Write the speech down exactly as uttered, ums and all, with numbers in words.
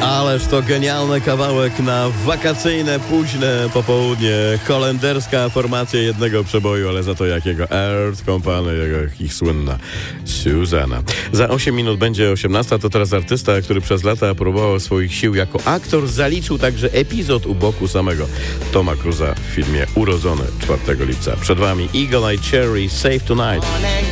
Ależ to genialny kawałek na wakacyjne, późne popołudnie. Holenderska formacja jednego przeboju, ale za to jakiego? Earth Company, jego, ich słynna Susanna. Za osiem minut będzie osiemnasta, to teraz artysta, który przez lata próbował swoich sił jako aktor, zaliczył także epizod u boku samego Toma Cruza w filmie Urodzony czwartego lipca. Przed wami Eagle Eye Cherry, Save Tonight.